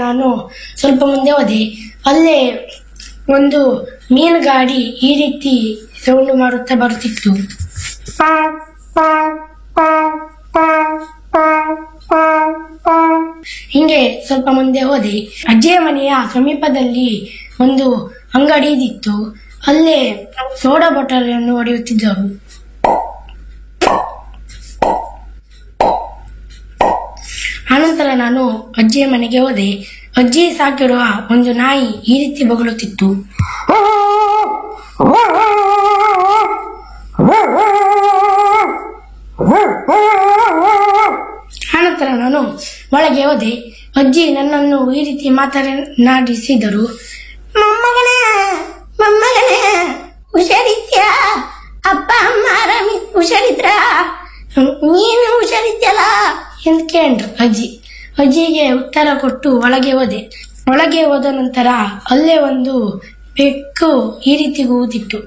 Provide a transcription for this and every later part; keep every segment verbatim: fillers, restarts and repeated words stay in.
ನಾನು ಸ್ವಲ್ಪ ಮುಂದೆ ಹೋದೆ. ಅಲ್ಲೇ ಒಂದು ಮೀನುಗಾಡಿ ಈ ರೀತಿ ಸೌಂಡ್ ಮಾಡುತ್ತಾ ಬರುತ್ತಿತ್ತು. ಹಿಂಗೆ ಸ್ವಲ್ಪ ಮುಂದೆ ಹೋದೆ. ಅಜ್ಜಿಯ ಮನೆಯ ಸಮೀಪದಲ್ಲಿ ಒಂದು ಅಂಗಡಿ ಇದ್ದಿತ್ತು. ಅಲ್ಲೇ ಸೋಡಾ ಬಾಟಲ್ ಅನ್ನು ಹೊಡೆಯುತ್ತಿದ್ದರು. ಆನಂತರ ನಾನು ಅಜ್ಜಿಯ ಮನೆಗೆ ಹೋದೆ. ಅಜ್ಜಿ ಸಾಕಿರುವ ಒಂದು ನಾಯಿ ಈ ರೀತಿ ಬೊಗಳುತ್ತಿತ್ತು. ಆನಂತರ ನಾನು ಒಳಗೆ ಹೋದೆ. ಅಜ್ಜಿ ನನ್ನನ್ನು ಈ ರೀತಿ ಮಾತನಾಡಿಸಿದರು. ಮೊಮ್ಮಗನೇ ಮೊಮ್ಮಗನೇ ಹುಷಾರಿದ್ಯಾ? ಅಪ್ಪ ಅಮ್ಮ ಆರಾಮಿ ಹುಷಾರಿದ್ರ? ನೀನು ಹುಷಾರಿದ್ಯಲ್ಲ ಎಂದು ಕೇಳ್ರು ಅಜ್ಜಿ. ಅಜ್ಜಿಗೆ ಉತ್ತರ ಕೊಟ್ಟು ಒಳಗೆ ಹೋದೆ. ಒಳಗೆ ಹೋದ ನಂತರ ಅಲ್ಲೇ ಒಂದು ಬೆಕ್ಕು ಈ ರೀತಿ ಕೂಗುತ್ತಿತ್ತು.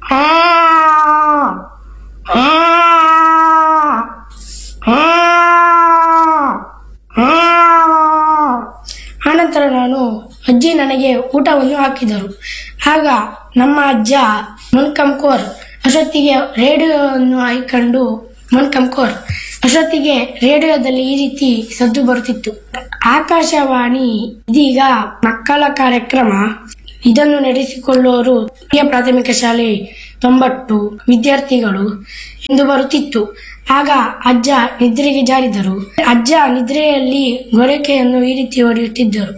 ಆನಂತರ ನಾನು ಅಜ್ಜಿ ನನಗೆ ಊಟವನ್ನು ಹಾಕಿದರು. ಆಗ ನಮ್ಮ ಅಜ್ಜ ಮೊನ್ಕಂಕೋರ್ ಅಷ್ಟೊತ್ತಿಗೆ ರೇಡಿಯೋವನ್ನು ಹಾಕೊಂಡು ಮೊನ್ಕಂಕೋರ್ ಅಷ್ಟೊತ್ತಿಗೆ ರೇಡಿಯೋದಲ್ಲಿ ಈ ರೀತಿ ಸದ್ದು ಬರುತ್ತಿತ್ತು. ಆಕಾಶವಾಣಿ ಇದೀಗ ಮಕ್ಕಳ ಕಾರ್ಯಕ್ರಮ. ಇದನ್ನು ನಡೆಸಿಕೊಳ್ಳುವವರು ಹಿರಿಯ ಪ್ರಾಥಮಿಕ ಶಾಲೆ ತೊಂಬತ್ತು ವಿದ್ಯಾರ್ಥಿಗಳು ಎಂದು ಬರುತ್ತಿತ್ತು. ಆಗ ಅಜ್ಜ ನಿದ್ರೆಗೆ ಜಾರಿದರು. ಅಜ್ಜ ನಿದ್ರೆಯಲ್ಲಿ ಗೊರಕೆಯನ್ನು ಈ ರೀತಿ ಹೊಡೆಯುತ್ತಿದ್ದರು.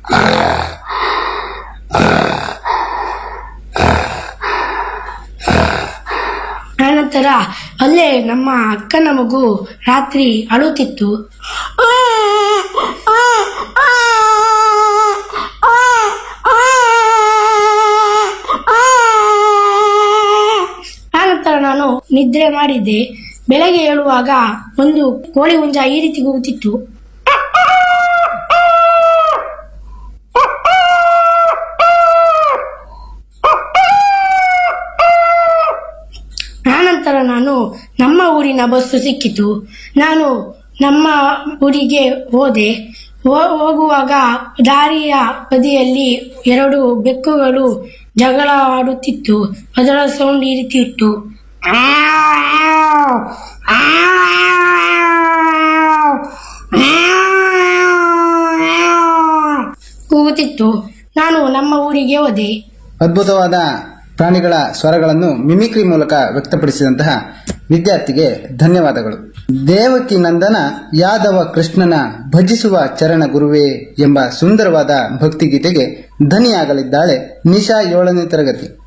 ಆನಂತರ ಅಲ್ಲೇ ನಮ್ಮ ಅಕ್ಕನ ಮಗು ರಾತ್ರಿ ಅಳುತ್ತಿತ್ತು. ಆನಂತರ ನಾನು ನಿದ್ರೆ ಮಾಡಿದ್ದೆ. ಬೆಳಗ್ಗೆ ಏಳುವಾಗ ಒಂದು ಕೋಳಿ ಹುಂಜ ಈ ರೀತಿ ಕೂಗುತ್ತಿತ್ತು. ಆನಂತರ ನಾನು ನಮ್ಮ ಊರಿನ ಬಸ್ಸು ಸಿಕ್ಕಿತು. ನಾನು ನಮ್ಮ ಊರಿಗೆ ಹೋದೆ. ಹೋಗುವಾಗ ದಾರಿಯ ಬದಿಯಲ್ಲಿ ಎರಡು ಬೆಕ್ಕುಗಳು ಜಗಳ ಆಡುತ್ತಿತ್ತು. ಅದರ ಸೌಂಡ್ ಈ ರೀತಿ ಇತ್ತು. ಕೂಗುತ್ತಿತ್ತು. ನಾನು ನಮ್ಮ ಊರಿಗೆ ಹೋದೆ. ಅದ್ಭುತವಾದ ಪ್ರಾಣಿಗಳ ಸ್ವರಗಳನ್ನು ಮಿಮಿಕ್ರಿ ಮೂಲಕ ವ್ಯಕ್ತಪಡಿಸಿದಂತಹ ವಿದ್ಯಾರ್ಥಿಗೆ ಧನ್ಯವಾದಗಳು. ದೇವಕಿ ನಂದನ ಯಾದವ ಕೃಷ್ಣನ ಭಜಿಸುವ ಚರಣ ಗುರುವೇ ಎಂಬ ಸುಂದರವಾದ ಭಕ್ತಿಗೀತೆಗೆ ಧನಿಯಾಗಲಿದ್ದಾಳೆ ನಿಶಾ ಏಳನೇ ತರಗತಿ.